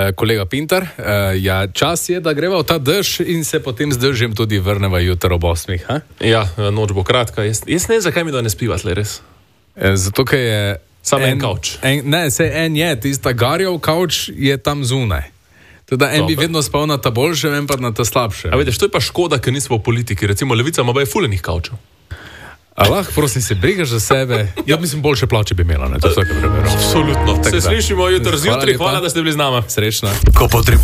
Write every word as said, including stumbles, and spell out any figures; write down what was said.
kolega Pintar, uh, ja, čas je, da greva v ta dež in se potem z dežjem tudi vrneva jutro ob osmih. Ha? Ja, noč bo kratka. Jaz, jaz ne vem, zakaj mi da ne spiva tle res. E, zato, ker je... Samo en, en kavč. En, ne, se en je, tista Garjev kavč je tam zunaj. Teda en Dobre. Bi vedno spal na ta boljše, en pa na ta slabše. A vidiš, to je pa škoda, ker nismo v politiki. Recimo Levica ima baje fulenih kavčev. A lahko, prosim, se brigaš za sebe. Ja, mislim, boljše plače bi imela, ne, to vsake preberal. Absolutno. Se slišimo jutro zjutraj, hvala, da ste bili z nama. Srečno. Ko potrebuješ